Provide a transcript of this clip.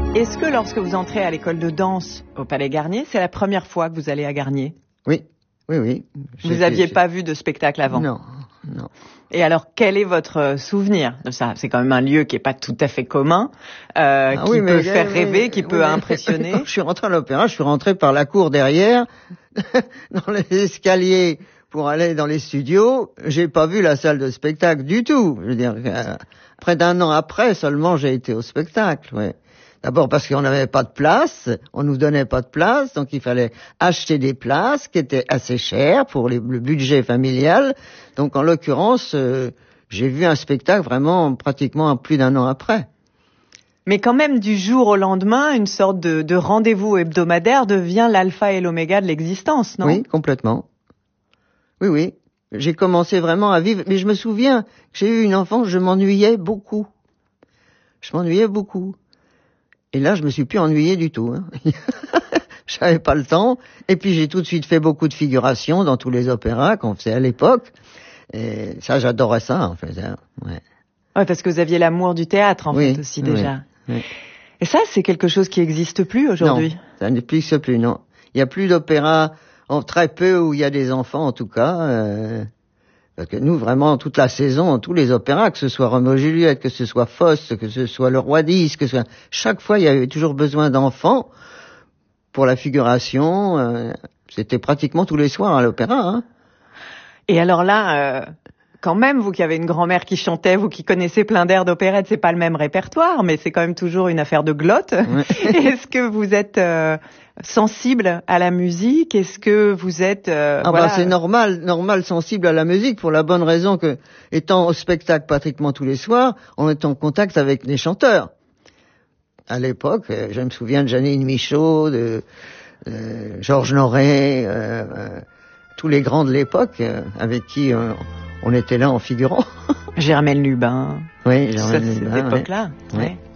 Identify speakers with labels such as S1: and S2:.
S1: Est-ce que lorsque vous entrez à l'école de danse au Palais Garnier, c'est la première fois que vous allez à Garnier?
S2: Oui, oui, oui.
S1: Vous n'aviez pas vu de spectacle avant?
S2: Non, non.
S1: Et alors, quel est votre souvenir de ça? C'est quand même un lieu qui est pas tout à fait commun, qui peut faire rêver, qui peut impressionner.
S2: Quand je suis rentré à l'opéra, je suis rentré par la cour derrière, dans les escaliers pour aller dans les studios. J'ai pas vu la salle de spectacle du tout. Je veux dire, près d'un an après seulement, j'ai été au spectacle, ouais. D'abord parce qu'on n'avait pas de place, on nous donnait pas de place, donc il fallait acheter des places qui étaient assez chères pour le budget familial. Donc en l'occurrence, j'ai vu un spectacle vraiment pratiquement plus d'un an après.
S1: Mais quand même, du jour au lendemain, une sorte de rendez-vous hebdomadaire devient l'alpha et l'oméga de l'existence, non?
S2: Oui, complètement. Oui, oui. J'ai commencé vraiment à vivre, mais je me souviens que j'ai eu une enfance, je m'ennuyais beaucoup. Et là, je me suis plus ennuyé du tout. Hein. J'avais pas le temps. Et puis, j'ai tout de suite fait beaucoup de figurations dans tous les opéras qu'on faisait à l'époque. Et ça, j'adorais ça, en fait. Hein. Ouais.
S1: Ouais, parce que vous aviez l'amour du théâtre, en fait, aussi, déjà.
S2: Oui.
S1: Et ça, c'est quelque chose qui n'existe plus aujourd'hui?
S2: Non, ça n'existe plus, non. Il n'y a plus d'opéra, très peu où il y a des enfants, en tout cas. Parce que nous, vraiment, toute la saison, tous les opéras, que ce soit Roméo et Juliette, que ce soit Faust, que ce soit Le Roi d'Is, chaque fois, il y avait toujours besoin d'enfants pour la figuration. C'était pratiquement tous les soirs à l'opéra. Hein.
S1: Et alors là, quand même, vous qui avez une grand-mère qui chantait, vous qui connaissez plein d'airs d'opérette, c'est pas le même répertoire, mais c'est quand même toujours une affaire de glotte. Ouais. Est-ce que vous êtes sensible à la musique? Est-ce que vous êtes
S2: c'est normal sensible à la musique pour la bonne raison que, étant au spectacle pratiquement tous les soirs, on est en contact avec les chanteurs. À l'époque, je me souviens de Janine Michaud, de Georges Noré, tous les grands de l'époque avec qui on était là en figurant.
S1: Germaine Lubin.
S2: Oui, Germaine
S1: Lubin. Cette époque-là.
S2: Ouais.
S1: Ouais.